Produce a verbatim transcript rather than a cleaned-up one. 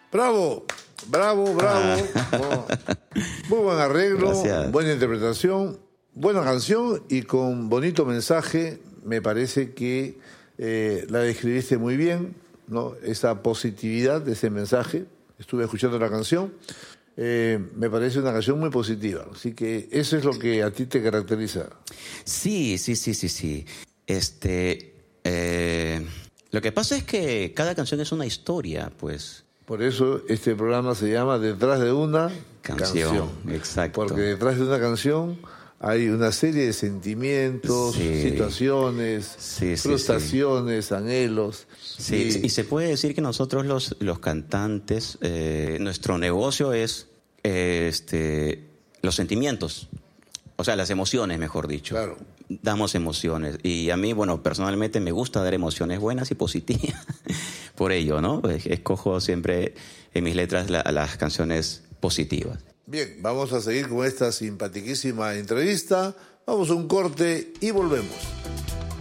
Bravo, bravo, bravo. Ah. Muy buen arreglo, Gracias. Buena interpretación, buena canción y con bonito mensaje. Me parece que eh, la describiste muy bien, ¿no? Esa positividad de ese mensaje. Estuve escuchando la canción. Eh, me parece una canción muy positiva. Así que eso es lo que a ti te caracteriza. Sí, sí, sí, sí, sí. Este, eh, lo que pasa es que cada canción es una historia, pues. Por eso este programa se llama Detrás de una canción. canción. Exacto. Porque detrás de una canción hay una serie de sentimientos, sí. situaciones, sí, sí, frustraciones, sí. anhelos. Sí, y... y se puede decir que nosotros los, los cantantes, eh, nuestro negocio es eh, este, los sentimientos, o sea, las emociones, mejor dicho. Claro. Damos emociones. Y a mí, bueno, personalmente me gusta dar emociones buenas y positivas. Por ello, ¿no? Escojo siempre en mis letras la, las canciones positivas. Bien, vamos a seguir con esta simpaticísima entrevista. Vamos a un corte y volvemos.